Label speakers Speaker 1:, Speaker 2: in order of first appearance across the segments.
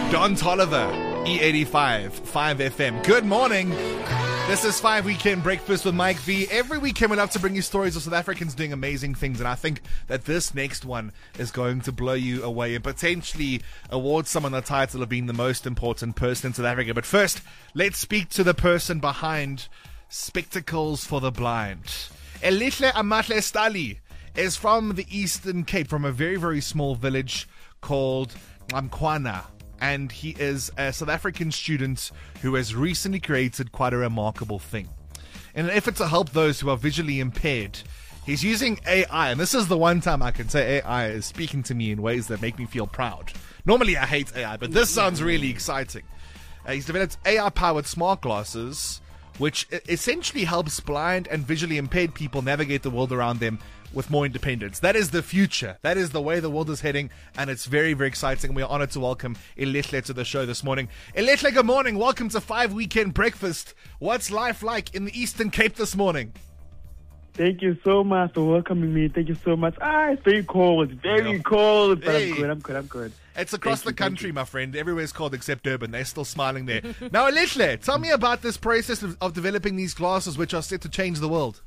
Speaker 1: Don Tolliver, E85, 5FM. Good morning. This is 5 Weekend Breakfast with Mike V. Every weekend we love to bring you stories of South Africans doing amazing things, and I think that this next one is going to blow you away and potentially award someone the title of being the most important person in South Africa. But first, let's speak to the person behind Spectacles for the Blind. Elihle Amahle Stali is from the Eastern Cape, from a very, very small village called Mqwana. And he is a South African student who has recently created quite a remarkable thing. In an effort to help those who are visually impaired, he's using AI, and this is the one time I can say AI is speaking to me in ways that make me feel proud. Normally I hate AI, but this sounds really exciting. He's developed AI-powered smart glasses, which essentially helps blind and visually impaired people navigate the world around them with more independence. That is the future. That is the way the world is heading, and it's very, very exciting. We are honored to welcome Elihle to the show this morning. Elihle, good morning. Welcome to 5 Weekend Breakfast. What's life like in the Eastern Cape this morning?
Speaker 2: Thank you so much for welcoming me. Thank you so much. It's very cold. Very cold, but
Speaker 1: Hey.
Speaker 2: I'm good.
Speaker 1: It's across the country, my friend. Everywhere's cold except Durban. They're still smiling there. Now, Elihle, tell me about this process of developing these glasses, which are set to change the world.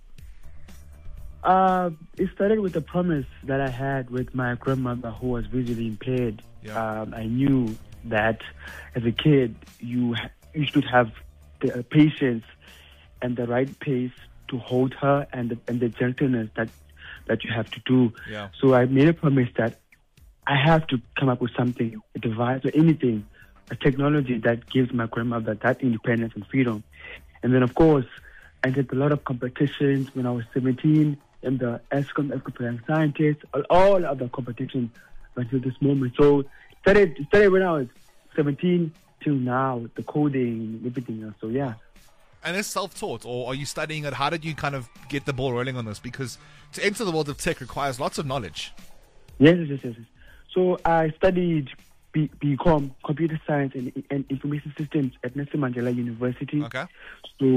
Speaker 2: It started with a promise that I had with my grandmother who was visually impaired.
Speaker 1: Yeah.
Speaker 2: I knew that as a kid, you should have the patience and the right pace to hold her and the gentleness that you have to do.
Speaker 1: Yeah.
Speaker 2: So I made a promise that I have to come up with something, a device or anything, a technology that gives my grandmother that independence and freedom. And then, of course, I did a lot of competitions when I was 17 in the ESCOM Young Scientist, all other competitions until this moment. So it started when I was 17 till now, the coding, everything else. So, yeah.
Speaker 1: And it's self-taught, or are you studying it? How did you kind of get the ball rolling on this? Because to enter the world of tech requires lots of knowledge.
Speaker 2: Yes. So I studied BCom, Computer Science and Information Systems at Nelson Mandela University.
Speaker 1: Okay.
Speaker 2: So